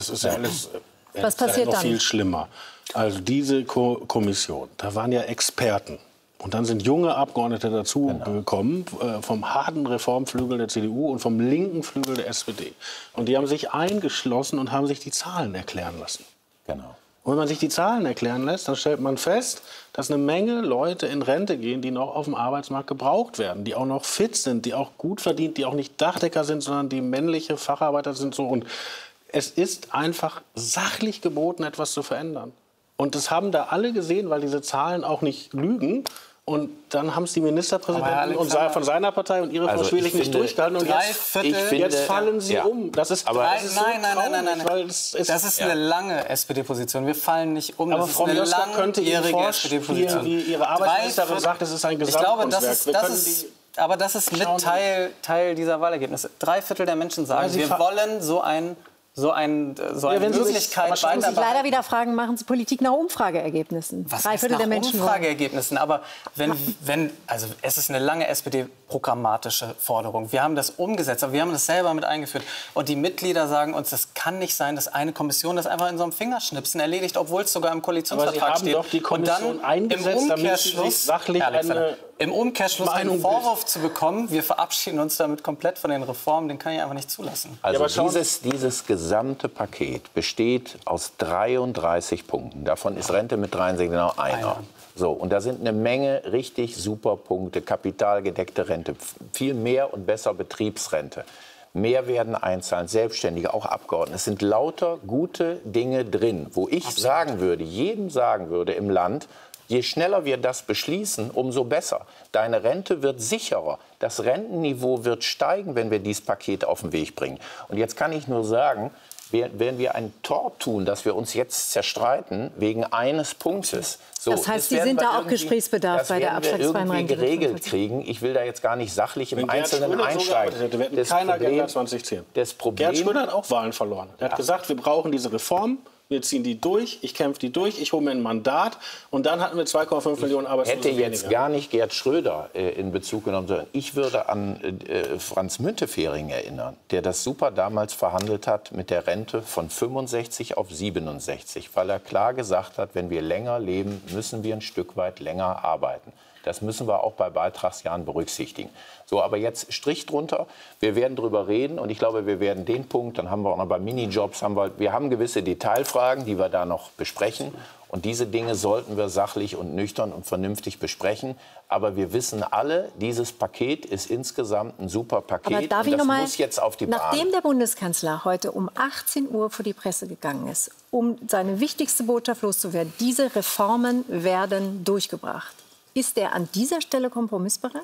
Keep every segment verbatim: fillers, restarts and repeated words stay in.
Das ist ja alles äh, Was passiert noch dann? viel schlimmer. Also diese Ko Kommission, da waren ja Experten. Und dann sind junge Abgeordnete dazu genau. gekommen, äh, vom harten Reformflügel der C D U und vom linken Flügel der S P D. Und die haben sich eingeschlossen und haben sich die Zahlen erklären lassen. Genau. Und wenn man sich die Zahlen erklären lässt, dann stellt man fest, dass eine Menge Leute in Rente gehen, die noch auf dem Arbeitsmarkt gebraucht werden, die auch noch fit sind, die auch gut verdient, die auch nicht Dachdecker sind, sondern die männliche Facharbeiter sind. So. Und es ist einfach sachlich geboten, etwas zu verändern. Und das haben da alle gesehen, weil diese Zahlen auch nicht lügen. Und dann haben es die Ministerpräsidenten und von seiner Partei und ihre Frau also Schwierig nicht durchgehalten. Und jetzt, ich finde, jetzt fallen sie ja. um. Das ist, aber das ist so nein, nein, nein, nein, nein, traurig, das ist, das ist ja. eine lange S P D-Position. Wir fallen nicht um. Aber das Frau ist eine Mioska könnte Ihnen vorspielen, wie Ihre Arbeitsministerin sagt, es ist ein Gesamtkunstwerk. Ich glaube, das ist, das ist, aber das ist mit Teil, Teil dieser Wahlergebnisse. Drei Viertel der Menschen sagen, ja, wir wollen so ein... so, ein, so eine ja, Möglichkeit sich, weiter. Ich muss leider wieder fragen, machen Sie Politik nach Umfrageergebnissen? Was Drei Viertel nach der Menschen Umfrageergebnissen? Aber wenn, wenn, also es ist eine lange S P D-programmatische Forderung. Wir haben das umgesetzt, aber wir haben das selber mit eingeführt. Und die Mitglieder sagen uns, das kann nicht sein, dass eine Kommission das einfach in so einem Fingerschnipsen erledigt, obwohl es sogar im Koalitionsvertrag steht. Aber Sie haben doch die Kommission und dann eingesetzt, damit sie sich sachlich eine im Umkehrschluss den Vorwurf zu bekommen, wir verabschieden uns damit komplett von den Reformen, den kann ich einfach nicht zulassen. Also ja, dieses, dieses gesamte Paket besteht aus dreiunddreißig Punkten. Davon ist Rente mit dreiundsechzig genau einer. einer. So, und da sind eine Menge richtig super Punkte. Kapitalgedeckte Rente, viel mehr und besser Betriebsrente. Mehr werden einzahlen, Selbstständige, auch Abgeordnete. Es sind lauter gute Dinge drin, wo ich Absolut. sagen würde, jedem sagen würde im Land, je schneller wir das beschließen, umso besser. Deine Rente wird sicherer. Das Rentenniveau wird steigen, wenn wir dieses Paket auf den Weg bringen. Und jetzt kann ich nur sagen, werden wir ein Tor tun, dass wir uns jetzt zerstreiten wegen eines Punktes. So, das heißt, Sie sind da auch Gesprächsbedarf bei der abschlagsfreien Rente geregelt kriegen. Ich will da jetzt gar nicht sachlich im Wenn Einzelnen Gerd einsteigen. So hätte, wir hätten das keiner Problem, zwanzig zehn. Das Problem, Gerd Schröder hat auch Wahlen verloren. Er hat ja. gesagt, wir brauchen diese Reform. Wir ziehen die durch, ich kämpfe die durch, ich hole mir ein Mandat und dann hatten wir zwei Komma fünf Millionen Arbeitslose weniger. Ich hätte jetzt weniger. gar nicht Gerd Schröder äh, in Bezug genommen, sondern ich würde an äh, Franz Müntefering erinnern, der das super damals verhandelt hat mit der Rente von fünfundsechzig auf siebenundsechzig, weil er klar gesagt hat, wenn wir länger leben, müssen wir ein Stück weit länger arbeiten. Das müssen wir auch bei Beitragsjahren berücksichtigen. So, aber jetzt Strich drunter. Wir werden drüber reden und ich glaube, wir werden den Punkt, dann haben wir auch noch bei Minijobs, haben wir, wir haben gewisse Detailfragen, die wir da noch besprechen. Und diese Dinge sollten wir sachlich und nüchtern und vernünftig besprechen. Aber wir wissen alle, dieses Paket ist insgesamt ein super Paket. Aber darf und ich das noch mal, muss jetzt auf die Bahn. Nachdem der Bundeskanzler heute um achtzehn Uhr vor die Presse gegangen ist, um seine wichtigste Botschaft loszuwerden, diese Reformen werden durchgebracht. Ist er an dieser Stelle kompromissbereit?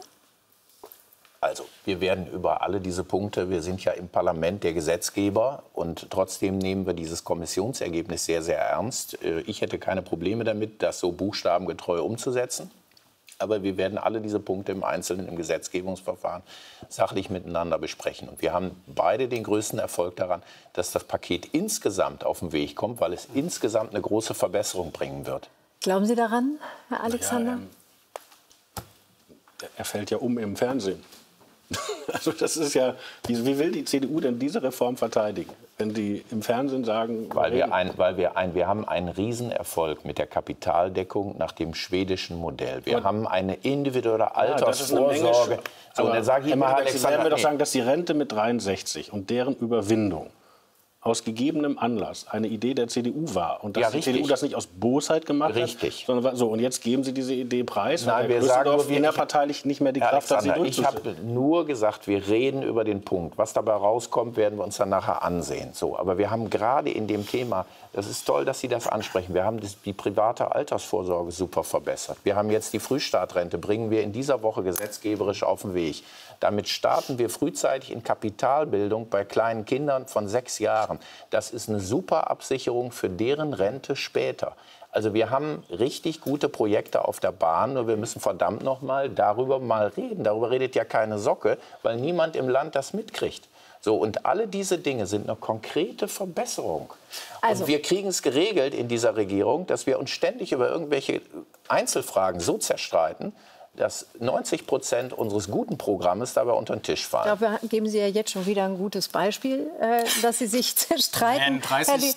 Also, wir werden über alle diese Punkte, wir sind ja im Parlament der Gesetzgeber und trotzdem nehmen wir dieses Kommissionsergebnis sehr, sehr ernst. Ich hätte keine Probleme damit, das so buchstabengetreu umzusetzen. Aber wir werden alle diese Punkte im Einzelnen im Gesetzgebungsverfahren sachlich miteinander besprechen. Und wir haben beide den größten Erfolg daran, dass das Paket insgesamt auf den Weg kommt, weil es insgesamt eine große Verbesserung bringen wird. Glauben Sie daran, Herr Alexander? Ja, ähm Er fällt ja um im Fernsehen. Also das ist ja, wie will die C D U denn diese Reform verteidigen, wenn die im Fernsehen sagen... Weil wir, ein, weil wir, ein, wir haben einen Riesenerfolg mit der Kapitaldeckung nach dem schwedischen Modell. Wir aber haben eine individuelle Altersvorsorge. Ja, eine so, und dann sage ich immer, Alexander, Sie werden mir doch sagen, dass die Rente mit dreiundsechzig und deren Überwindung aus gegebenem Anlass eine Idee der C D U war und dass ja, die C D U das nicht aus Bosheit gemacht richtig. hat, sondern so und jetzt geben Sie diese Idee preis, Nein, weil wir sagen nur, wir innerparteilich nicht mehr die Kraft hat, sie durchzusetzen. Ich habe nur gesagt, wir reden über den Punkt. Was dabei rauskommt, werden wir uns dann nachher ansehen. So, aber wir haben gerade in dem Thema, das ist toll, dass Sie das ansprechen, wir haben die private Altersvorsorge super verbessert. Wir haben jetzt die Frühstartrente, bringen wir in dieser Woche gesetzgeberisch auf den Weg. Damit starten wir frühzeitig in Kapitalbildung bei kleinen Kindern von sechs Jahren. Das ist eine super Absicherung für deren Rente später. Also wir haben richtig gute Projekte auf der Bahn, nur wir müssen verdammt noch mal darüber mal reden. Darüber redet ja keine Socke, weil niemand im Land das mitkriegt. So, und alle diese Dinge sind eine konkrete Verbesserung. Also. Und wir kriegen es geregelt in dieser Regierung, dass wir uns ständig über irgendwelche Einzelfragen so zerstreiten, dass neunzig Prozent unseres guten Programmes dabei unter den Tisch fallen. Dafür geben Sie ja jetzt schon wieder ein gutes Beispiel, äh, dass Sie sich streiten. dreißig,